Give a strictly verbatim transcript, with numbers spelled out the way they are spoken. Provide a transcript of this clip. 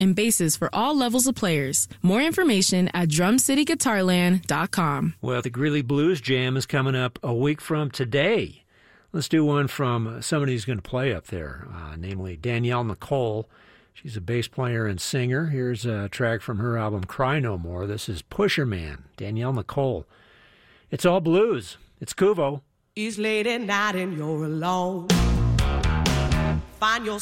and basses for all levels of players. More information at drum city guitar land dot com. Well, the Greeley Blues Jam is coming up a week from today. Let's do one from somebody who's going to play up there, uh, namely Danielle Nicole. She's a bass player and singer. Here's a track from her album Cry No More. This is Pusher Man, Danielle Nicole. It's all blues. It's Kuvo. It's late at night and you're alone. Find your